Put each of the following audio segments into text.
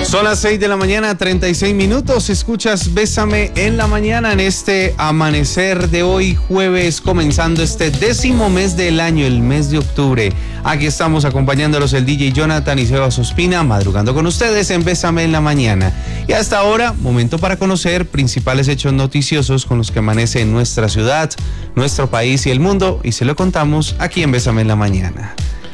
Son las 6 de la mañana, 36 minutos. Escuchas Bésame en la mañana en este amanecer de hoy, jueves, comenzando este 10º mes del año, el mes de octubre. Aquí estamos acompañándolos el DJ Jonathan y Sebas Ospina, madrugando con ustedes en Bésame en la mañana. Y hasta ahora, momento para conocer principales hechos noticiosos con los que amanece en nuestra ciudad, nuestro país y el mundo. Y se lo contamos aquí en Bésame en la mañana.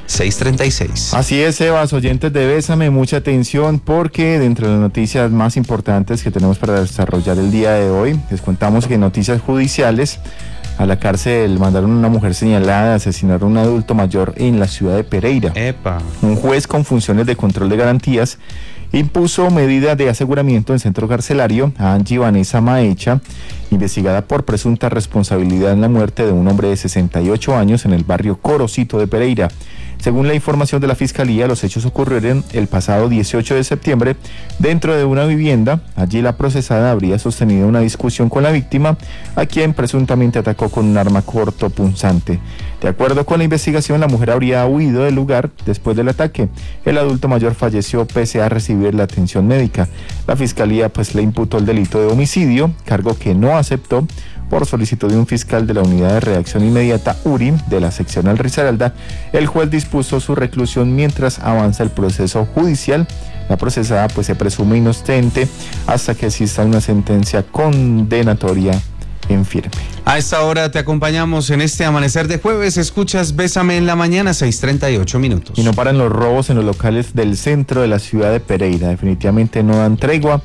6:36. Así es, Sebas, oyentes de Bésame, mucha atención porque dentro de las noticias más importantes que tenemos para desarrollar el día de hoy, les contamos que en noticias judiciales, a la cárcel mandaron a una mujer señalada de asesinar a un adulto mayor en la ciudad de Pereira. ¡Epa! Un juez con funciones de control de garantías impuso medida de aseguramiento en centro carcelario a Angie Vanessa Maecha, investigada por presunta responsabilidad en la muerte de un hombre de 68 años en el barrio Corocito de Pereira. Según la información de la Fiscalía, los hechos ocurrieron el pasado 18 de septiembre dentro de una vivienda. Allí la procesada habría sostenido una discusión con la víctima, a quien presuntamente atacó con un arma cortopunzante. De acuerdo con la investigación, la mujer habría huido del lugar después del ataque. El adulto mayor falleció pese a recibir la atención médica. La Fiscalía le imputó el delito de homicidio, cargo que no aceptó por solicitud de un fiscal de la Unidad de Reacción Inmediata URI de la seccional Risaralda. El juez dispuso su reclusión mientras avanza el proceso judicial. La procesada se presume inocente hasta que exista una sentencia condenatoria en firme. A esta hora te acompañamos en este amanecer de jueves. Escuchas Bésame en la mañana, 6:38 minutos. Y no paran los robos en los locales del centro de la ciudad de Pereira. Definitivamente no dan tregua.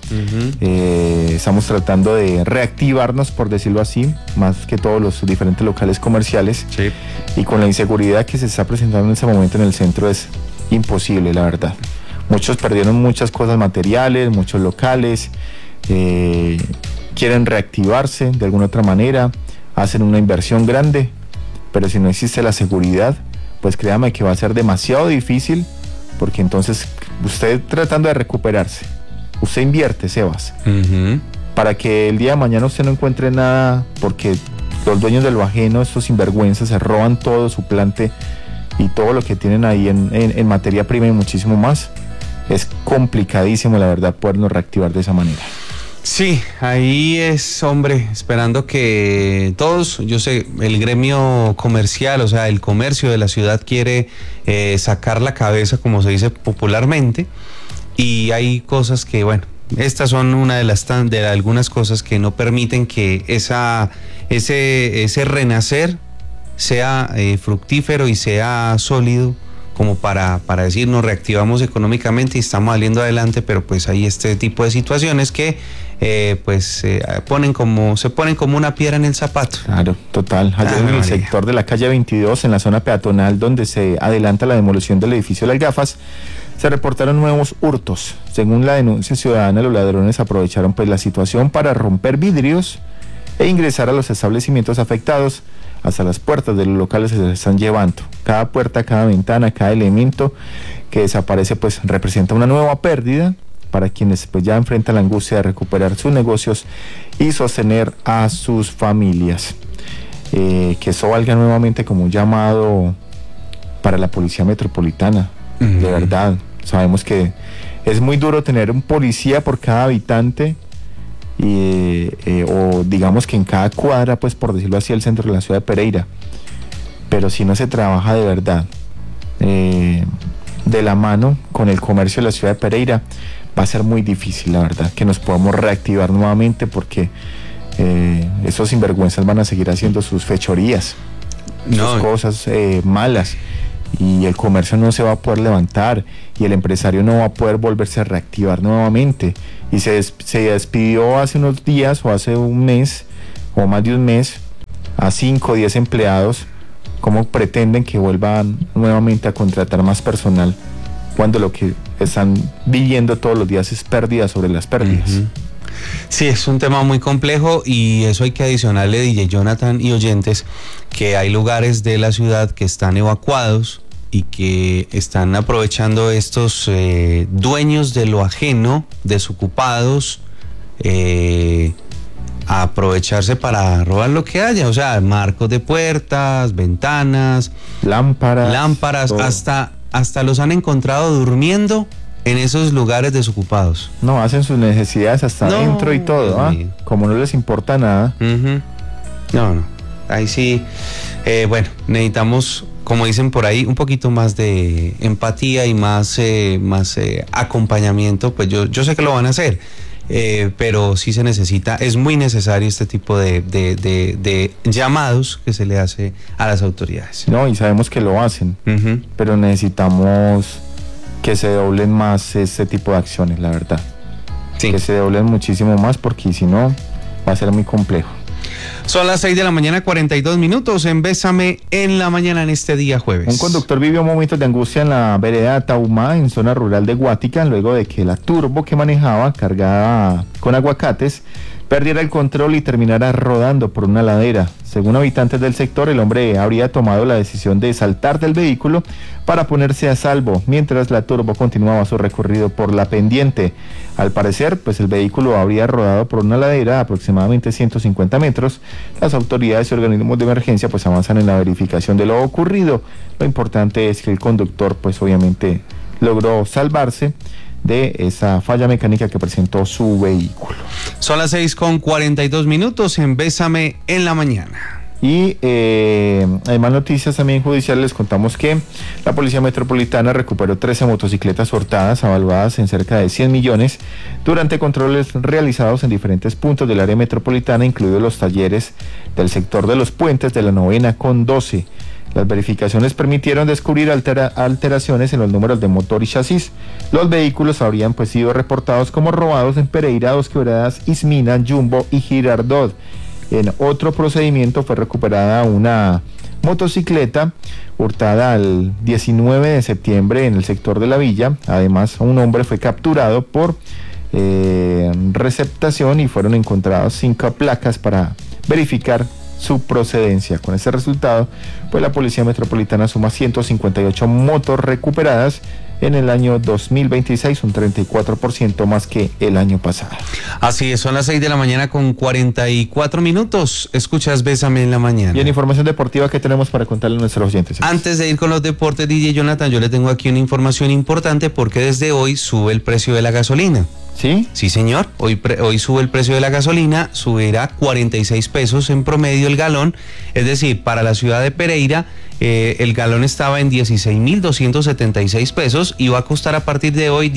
Estamos tratando de reactivarnos, por decirlo así, más que todos los diferentes locales comerciales. Sí. Y con la inseguridad que se está presentando en ese momento en el centro es imposible, la verdad. Muchos perdieron muchas cosas materiales, muchos locales. Quieren reactivarse de alguna otra manera, hacen una inversión grande, pero si no existe la seguridad, créame que va a ser demasiado difícil, porque entonces usted tratando de recuperarse, usted invierte, Sebas, para que el día de mañana usted no encuentre nada, porque los dueños de lo ajeno, estos sinvergüenzas, se roban todo su plante y todo lo que tienen ahí en materia prima y muchísimo más. Es complicadísimo, la verdad, podernos reactivar de esa manera. Sí, ahí es, hombre, esperando que todos, yo sé, el gremio comercial, o sea, el comercio de la ciudad quiere sacar la cabeza, como se dice popularmente, y hay cosas que, bueno, estas son una de algunas cosas que no permiten que ese renacer sea fructífero y sea sólido, como para decir nos reactivamos económicamente y estamos saliendo adelante, pero hay este tipo de situaciones que se ponen como una piedra en el zapato. Claro, total. Ayer en el sector de la calle 22, en la zona peatonal donde se adelanta la demolición del edificio Las Gafas, se reportaron nuevos hurtos. Según la denuncia ciudadana, los ladrones aprovecharon la situación para romper vidrios e ingresar a los establecimientos afectados. Hasta las puertas de los locales se les están llevando. Cada puerta, cada ventana, cada elemento que desaparece representa una nueva pérdida para quienes ya enfrentan la angustia de recuperar sus negocios y sostener a sus familias. Que eso valga nuevamente como un llamado para la Policía Metropolitana. De verdad, sabemos que es muy duro tener un policía por cada habitante, o digamos que en cada cuadra, por decirlo así, el centro de la ciudad de Pereira. Pero si no se trabaja de verdad de la mano con el comercio de la ciudad de Pereira, va a ser muy difícil, la verdad, que nos podamos reactivar nuevamente, porque esos sinvergüenzas van a seguir haciendo sus fechorías, sus cosas malas, y el comercio no se va a poder levantar y el empresario no va a poder volverse a reactivar nuevamente. Y se despidió hace unos días o hace un mes o más de un mes a 5 o 10 empleados. ¿Cómo pretenden que vuelvan nuevamente a contratar más personal cuando lo que están viviendo todos los días es pérdida sobre las pérdidas? Sí, es un tema muy complejo, y eso hay que adicionarle, DJ Jonathan y oyentes, que hay lugares de la ciudad que están evacuados y que están aprovechando estos dueños de lo ajeno, desocupados, a aprovecharse para robar lo que haya, o sea, marcos de puertas, ventanas, lámparas, hasta los han encontrado durmiendo en esos lugares desocupados. No, hacen sus necesidades hasta adentro y todo, ¿ah? Como no les importa nada. No, ahí sí, bueno, necesitamos, como dicen por ahí, un poquito más de empatía y más acompañamiento. Pues yo sé que lo van a hacer, pero sí se necesita, es muy necesario este tipo de llamados que se le hace a las autoridades. No, y sabemos que lo hacen, pero necesitamos que se doblen más este tipo de acciones, la verdad. Sí. Que se doblen muchísimo más, porque si no va a ser muy complejo. Son las 6 de la mañana, 42 minutos en Bésame en la mañana en este día jueves. Un conductor vivió momentos de angustia en la vereda Taumá, en zona rural de Guática, luego de que la turbo que manejaba, cargada con aguacates, perdiera el control y terminara rodando por una ladera. Según habitantes del sector, el hombre habría tomado la decisión de saltar del vehículo para ponerse a salvo, mientras la turbo continuaba su recorrido por la pendiente. Al parecer, pues el vehículo habría rodado por una ladera de aproximadamente 150 metros. Las autoridades y organismos de emergencia pues avanzan en la verificación de lo ocurrido. Lo importante es que el conductor pues obviamente logró salvarse de esa falla mecánica que presentó su vehículo. Son las 6:42 minutos en Bésame en la mañana. Y además noticias también judiciales, les contamos que la Policía Metropolitana recuperó 13 motocicletas hurtadas avaluadas en cerca de 100 millones durante controles realizados en diferentes puntos del área metropolitana, incluidos los talleres del sector de los puentes de la 9ª con 12. Las verificaciones permitieron descubrir alteraciones en los números de motor y chasis. Los vehículos habrían pues sido reportados como robados en Pereira, Dos Quebradas, Ismina, Jumbo y Girardot. En otro procedimiento fue recuperada una motocicleta hurtada el 19 de septiembre en el sector de la Villa. Además, un hombre fue capturado por receptación y fueron encontradas 5 placas para verificar su procedencia. Con ese resultado, pues la Policía Metropolitana suma 158 motos recuperadas en el año 2026, un 34% más que el año pasado. Así es, son las 6 de la mañana con 44 minutos. Escuchas Bésame en la mañana. Y en información deportiva, ¿qué tenemos para contarle a nuestros oyentes? Antes de ir con los deportes, DJ Jonathan, yo le tengo aquí una información importante porque desde hoy sube el precio de la gasolina. ¿Sí? Sí, señor. Hoy sube el precio de la gasolina, subirá 46 pesos en promedio el galón. Es decir, para la ciudad de Pereira, el galón estaba en 16.276 pesos y va a costar a partir de hoy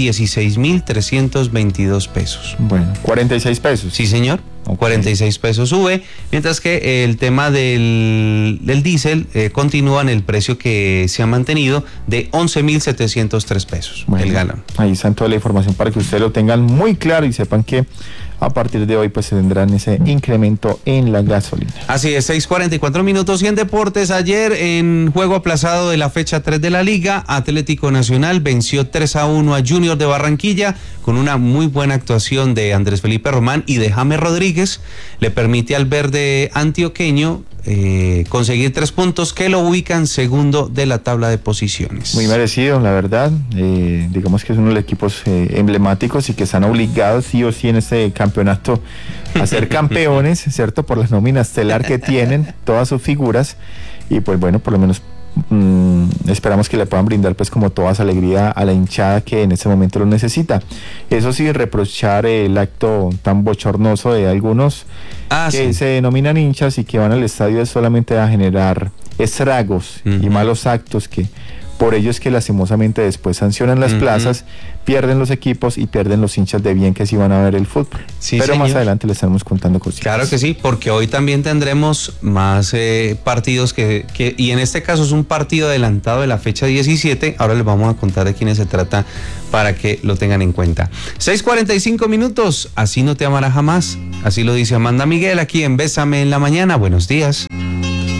16.322 pesos. Bueno, 46 pesos. Sí, señor. Okay. 46 pesos sube, mientras que el tema del diésel continúa en el precio que se ha mantenido de 11.703 pesos el galón. Ahí está toda la información para que ustedes lo tengan muy claro y sepan que a partir de hoy pues se tendrán ese incremento en la gasolina. Así es, 6:44 minutos. Y en deportes, ayer en juego aplazado de la fecha 3 de la Liga, Atlético Nacional venció 3-1 a Junior de Barranquilla con una muy buena actuación de Andrés Felipe Román y de James Rodríguez. Le permite al verde antioqueño conseguir 3 puntos que lo ubican segundo de la tabla de posiciones. Muy merecido, la verdad. Digamos que es uno de los equipos emblemáticos y que están obligados sí o sí en este campeonato a ser campeones, ¿cierto? Por la nómina estelar que tienen, todas sus figuras, y pues bueno, por lo menos esperamos que le puedan brindar pues como toda esa alegría a la hinchada que en este momento lo necesita. Eso sí, reprochar el acto tan bochornoso de algunos que se denominan hinchas y que van al estadio solamente a generar estragos y malos actos, que por ello es que lastimosamente después sancionan las plazas, pierden los equipos y pierden los hinchas de bien que sí van a ver el fútbol. Sí, pero señor, más adelante les estaremos contando cosas. Claro que sí, porque hoy también tendremos más partidos y en este caso es un partido adelantado de la fecha 17. Ahora les vamos a contar de quiénes se trata para que lo tengan en cuenta. 6:45 minutos, así no te amará jamás. Así lo dice Amanda Miguel aquí en Bésame en la mañana. Buenos días.